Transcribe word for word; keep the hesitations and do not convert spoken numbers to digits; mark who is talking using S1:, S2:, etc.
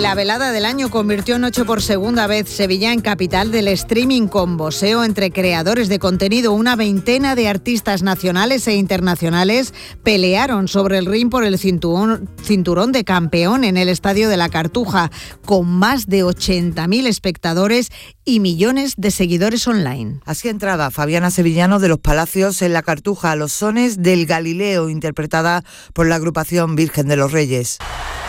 S1: La velada del año convirtió anoche por segunda vez Sevilla en capital del streaming con boxeo entre creadores de contenido. Una veintena de artistas nacionales e internacionales pelearon sobre el ring por el cinturón, cinturón de campeón en el Estadio de la Cartuja, con más de ochenta mil espectadores y millones de seguidores online.
S2: Así entraba Fabiana Sevillano de Los Palacios en la Cartuja a los sones del Galileo, interpretada por la agrupación Virgen de los Reyes.